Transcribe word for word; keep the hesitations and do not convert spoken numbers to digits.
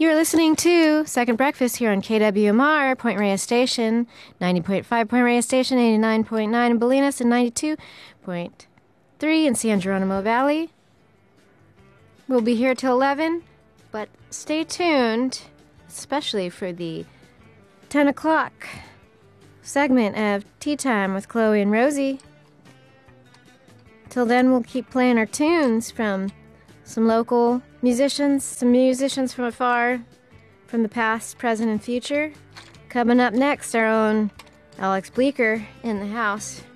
You're listening to Second Breakfast here on K W M R, Point Reyes Station, ninety point five Point Reyes Station, eighty-nine point nine in Bolinas, and ninety-two point three in San Geronimo Valley. We'll be here till eleven, but stay tuned, especially for the ten o'clock segment of Tea Time with Chloe and Rosie. Till then, we'll keep playing our tunes from some local musicians, some musicians from afar, from the past, present, and future. Coming up next, our own Alex Bleeker in the house.